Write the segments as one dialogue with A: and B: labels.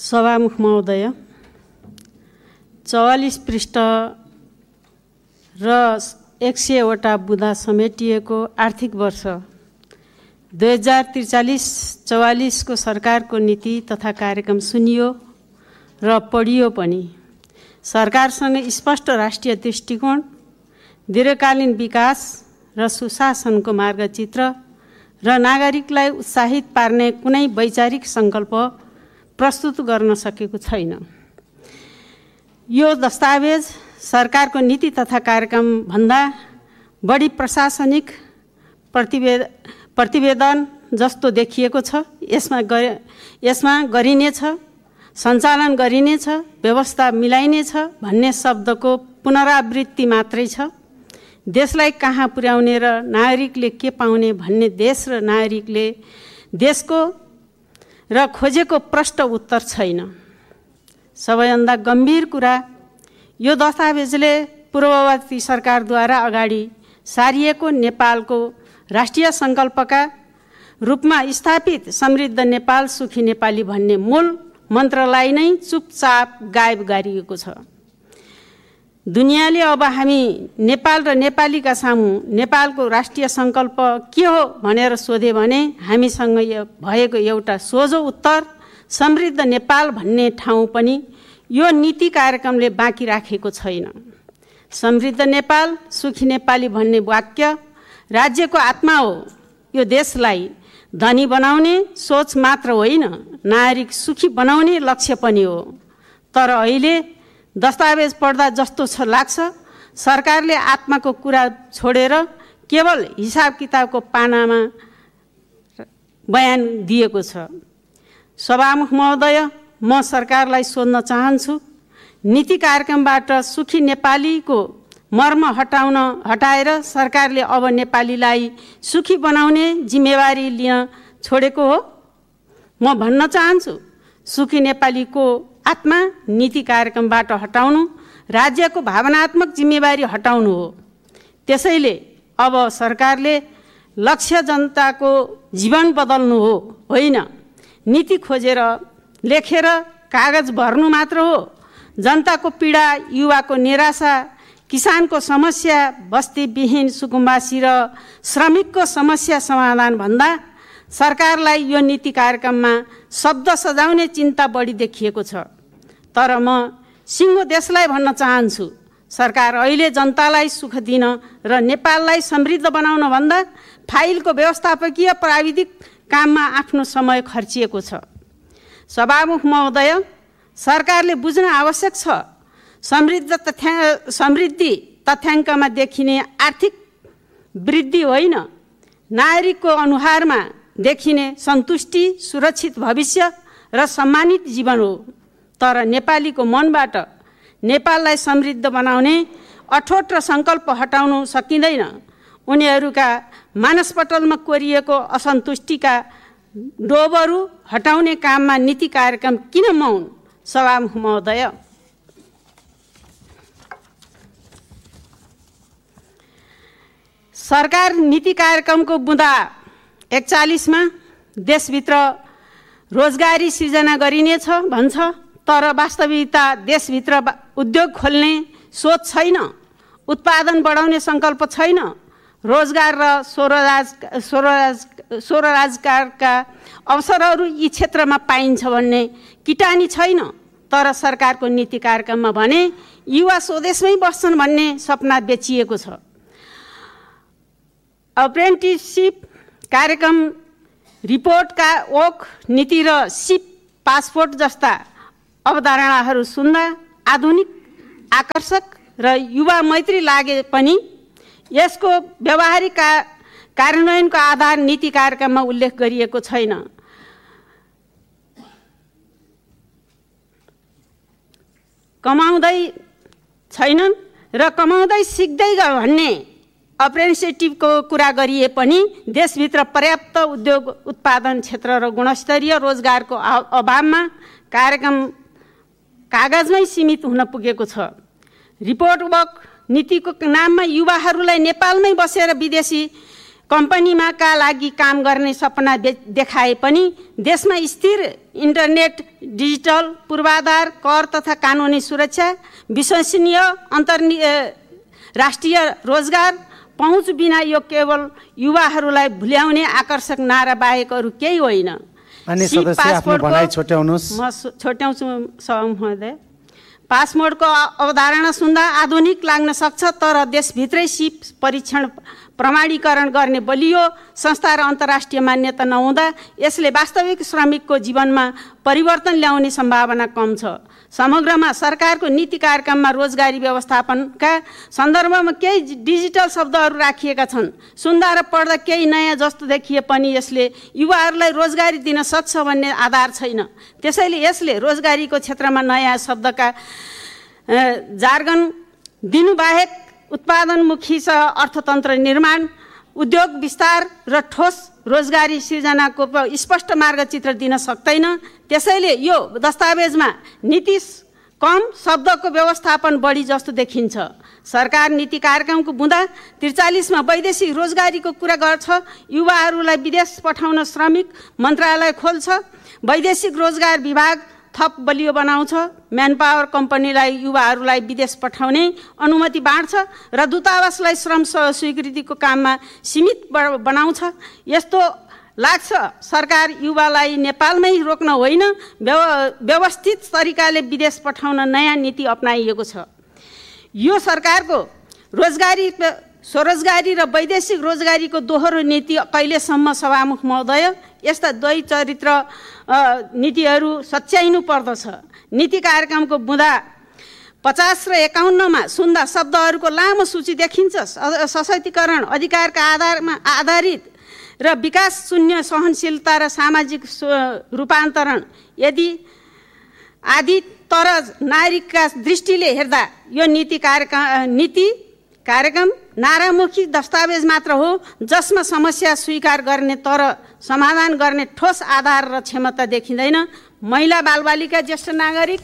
A: सभामुख महोदय, 44 पृष्ठ र 100 वटा बुँदा समेटिएको आर्थिक वर्ष 2043-44 को सरकारको नीति तथा कार्यक्रम सुनियो र पढियो पनि। सरकारसँग स्पष्ट राष्ट्रिय दृष्टिकोण, दीर्घकालीन विकास र सुशासनको मार्गचित्र र नागरिकलाई उत्साहित पार्ने कुनै वैचारिक सङ्कल्प प्रस्तुत गर्न सकेको छैन। यो दस्तावेज सरकारको नीति तथा कार्यक्रम भन्दा बढी प्रशासनिक प्रतिवेदन जस्तो देखिएको छ। यसमा गरिनेछ, सञ्चालन गरिनेछ, व्यवस्था मिलाइनेछ भन्ने शब्दको पुनरावृत्ति मात्रै छ। देशलाई कहाँ पुर्याउने र नागरिकले के पाउने भन्ने देश र नागरिकले देशको र खोजेको प्रष्ट उत्तर छैन। सबैभन्दा गम्भीर कुरा, यो दस्तावेजले पूर्ववर्ती सरकारद्वारा अगाडि सारिएको नेपालको राष्ट्रिय सङ्कल्पका रूपमा स्थापित समृद्ध नेपाल सुखी नेपाली भन्ने मूल मन्त्रलाई नै चुपचाप गायब गरिएको छ। दुनियाँले अब हामी नेपाल र नेपालीका सामु नेपालको राष्ट्रिय सङ्कल्प के हो भनेर सोधे भने हामीसँग भएको एउटा सोझो उत्तर समृद्ध नेपाल भन्ने ठाउँ पनि यो नीति कार्यक्रमले बाँकी राखेको छैन। समृद्ध नेपाल सुखी नेपाली भन्ने वाक्य राज्यको आत्मा हो। यो देशलाई धनी बनाउने सोच मात्र होइन, नागरिक सुखी बनाउने लक्ष्य पनि हो। तर अहिले दस्तावेज पढ्दा जस्तो लाग्छ, सरकारले आत्माको कुरा छोडेर केवल हिसाब किताबको पानामा बयान दिएको छ। सभामुख महोदय, म सरकारलाई सोध्न चाहन्छु, नीति कार्यक्रमबाट सुखी नेपालीको मर्म हटाएर सरकारले अब नेपालीलाई सुखी बनाउने जिम्मेवारी लिन छोडेको हो? म भन्न चाहन्छु, सुखी नेपालीको आत्मा नीति कार्यक्रमबाट हटाउनु राज्यको भावनात्मक जिम्मेवारी हटाउनु हो। त्यसैले अब सरकारले लक्ष्य जनताको जीवन बदल्नु हो, होइन नीति खोजेर लेखेर कागज भर्नु मात्र हो। जनताको पीडा, युवाको निराशा, किसानको समस्या, बस्तीविहीन सुकुम्बासी र श्रमिकको समस्या समाधान भन्दा सरकारलाई यो नीति कार्यक्रममा शब्द सजाउने चिन्ता बढी देखिएको छ। तर म सिङ्गो देशलाई भन्न चाहन्छु, सरकार अहिले जनतालाई सुख दिन र नेपाललाई समृद्ध बनाउन भन्दा फाइलको व्यवस्थापकीय प्राविधिक काममा आफ्नो समय खर्चिएको छ। सभामुख महोदय, सरकारले बुझ्न आवश्यक छ, समृद्धि तथ्याङ्कमा देखिने आर्थिक वृद्धि होइन, नागरिकको अनुहारमा देखिने सन्तुष्टि, सुरक्षित भविष्य र सम्मानित जीवन हो। तर नेपालीको मनबाट नेपाललाई समृद्ध बनाउने अठोट र सङ्कल्प हटाउनु सकिँदैन। उनीहरूका मानसपटलमा कोरिएको असन्तुष्टिका डोबहरू हटाउने काममा नीति कार्यक्रम किन मौन? सभामुख महोदय, सरकार नीति कार्यक्रमको बुँदा 41 देशभित्र रोजगारी सिर्जना गरिनेछ भन्छ, तर वास्तविकता देशभित्र उद्योग खोल्ने सोच छैन, उत्पादन बढाउने सङ्कल्प छैन, रोजगार र स्वरोजगारका अवसरहरू यी क्षेत्रमा पाइन्छ भन्ने किटानी छैन। तर सरकारको नीति कार्यक्रममा भने युवा स्वदेशमै बस्छन् भन्ने सपना बेचिएको छ। अप्रेन्टिससिप कार्यक्रम, रिपोर्टका ओक नीति र सिप पासपोर्ट जस्ता अवधारणाहरू सुन्दा आधुनिक, आकर्षक र युवा मैत्री लागे पनि यसको व्यावहारिक कार्यान्वयनको आधार नीति कार्यक्रममा उल्लेख गरिएको छैन। कमाउँदै छैनन् र कमाउँदै सिक्दै गयो भन्ने अप्रेन्टिससिपको कुरा गरिए पनि देशभित्र पर्याप्त उद्योग उत्पादन क्षेत्र र गुणस्तरीय रोजगारको अभावमा कार्यक्रम कागजमै सीमित हुन पुगेको छ। रिपोर्ट वर्क नीतिको नाममा युवाहरूलाई नेपालमै बसेर विदेशी कम्पनीमा का लागि काम गर्ने सपना देखाए पनि देशमा स्थिर इन्टरनेट, डिजिटल पूर्वाधार, कर तथा कानुनी सुरक्षा, विश्वसनीय राष्ट्रिय रोजगार पहुँच बिना यो केवल युवाहरूलाई भुल्याउने आकर्षक नारा बाहेक अरू केही होइन।
B: अन्य सदस्य आफ्नो भनाइ छोट्याउनुस्।
A: म छोट्याउँछु महोदय। पासपोर्टको अवधारणा सुन्दा आधुनिक लाग्न सक्छ, तर देशभित्रै सिप परीक्षण प्रमाणीकरण गर्ने बलियो संस्था र अन्तर्राष्ट्रिय मान्यता नहुँदा यसले वास्तविक श्रमिकको जीवनमा परिवर्तन ल्याउने सम्भावना कम छ। समग्रमा सरकारको नीति कार्यक्रममा रोजगारी व्यवस्थापनका सन्दर्भमा केही डिजिटल शब्दहरू राखिएका छन्। सुन्दा र पढ्दा केही नयाँ जस्तो देखिए पनि यसले युवाहरूलाई रोजगारी दिन सक्छ भन्ने आधार छैन। त्यसैले यसले रोजगारीको क्षेत्रमा नयाँ शब्दका जार्गन दिनुबाहेक उत्पादनमुखी अर्थतन्त्र निर्माण, उद्योग विस्तार र ठोस रोजगारी सिर्जनाको स्पष्ट मार्गचित्र दिन सक्दैन। त्यसैले यो दस्तावेजमा नीति कम, शब्दको व्यवस्थापन बढी जस्तो देखिन्छ। सरकार नीति कार्यक्रमको बुँदा 43मा वैदेशिक रोजगारीको कुरा गर्छ, युवाहरूलाई विदेश पठाउन श्रमिक मन्त्रालय खोल्छ, वैदेशिक रोजगार विभाग थप बलियो बनाउँछ, म्यानपावर कम्पनीलाई युवाहरूलाई विदेश पठाउने अनुमति बाँड्छ र दूतावासलाई श्रम स्वीकृतिको काममा सीमित बनाउँछ। यस्तो लाग्छ सरकार युवालाई नेपालमै रोक्न होइन, व्यवस्थित तरिकाले विदेश पठाउन नयाँ नीति अपनाइएको छ। यो सरकारको स्वरोजगारी र वैदेशिक रोजगारीको दोहोरो नीति कहिलेसम्म सभामुख महोदय? यस्ता द्वै चरित्र नीतिहरू सच्याइनु पर्दछ। नीति कार्यक्रमको बुँदा 50 र 51मा सुन्दा शब्दहरूको लामो सूची देखिन्छ। सशक्तिकरण, अधिकारका आधारमा आधारित र विकास शून्य सहनशीलता र सामाजिक रूपान्तरण आदि, तर नागरिकका दृष्टिले हेर्दा यो नीति कार्यक्रम नारामुखी दस्तावेज मात्र हो, जसमा समस्या स्वीकार गर्ने तर समाधान गर्ने ठोस आधार र क्षमता देखिँदैन। महिला, बालबालिका, ज्येष्ठ नागरिक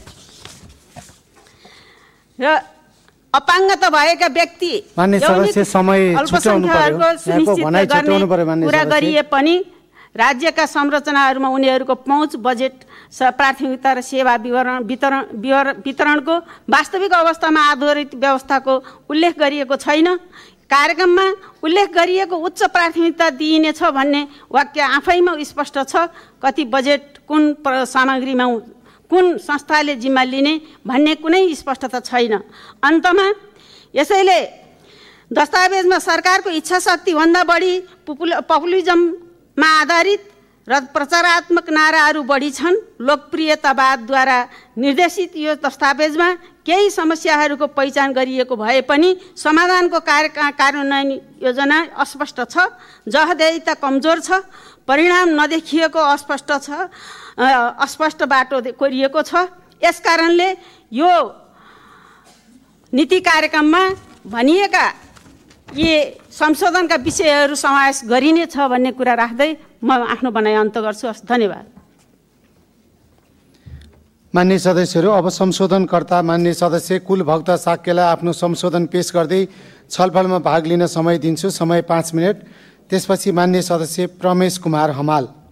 A: र अपाङ्गता भएका व्यक्ति, अल्पसङ्ख्यकहरूको सुनिश्चित गर्ने कुरा गरिए पनि राज्यका संरचनाहरूमा उनीहरूको पहुँच, बजेट, प्राथमिकता र सेवा वितरणको वास्तविक अवस्थामा आधारित व्यवस्थाको उल्लेख गरिएको छैन। कार्यक्रममा उल्लेख गरिएको उच्च प्राथमिकता दिइनेछ भन्ने वाक्य आफैमा स्पष्ट छ। कति बजेट, कुन सामग्रीमा कुन संस्थाले जिम्मा लिने भन्ने कुनै स्पष्टता छैन। अन्तमा यसैले दस्तावेजमा सरकारको इच्छाशक्ति भन्दा बढी पपुलिजममा आधारित र प्रचारात्मक नाराहरू बढी छन्। लोकप्रियतावादद्वारा निर्देशित यो दस्तावेजमा केही समस्याहरूको पहिचान गरिएको भए पनि समाधानको कार्यान्वयन योजना अस्पष्ट छ, जवाफदेहिता कमजोर छ, परिणाम नदेखिएको अस्पष्ट बाटो कोरिएको छ। यसकारणले यो नीति कार्यक्रममा भनिएका यी संशोधनका विषयहरू समावेश गरिनेछ भन्ने कुरा राख्दै म आफ्नो भनाइ अन्त गर्छु। धन्यवाद।
B: मान्य सदस्यहरू, अब संशोधनकर्ता मान्य सदस्य कुलभक्त साक्यलाई आफ्नो संशोधन पेश गर्दै छलफलमा भाग लिन समय दिन्छु। समय 5 मिनट। त्यसपछि मान्य सदस्य प्रमेश कुमार हमाल।